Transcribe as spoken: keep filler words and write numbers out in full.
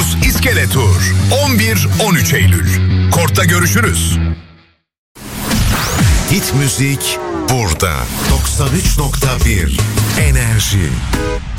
Rus İskeletur on bir on üç Eylül. Kort'ta görüşürüz. Hit müzik burada. doksan üç nokta bir Enerji.